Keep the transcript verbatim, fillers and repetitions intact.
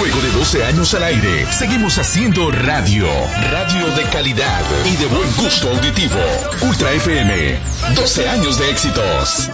Luego de doce años al aire, seguimos haciendo radio. Radio de calidad y de buen gusto auditivo. Ultra F M. doce años de éxitos.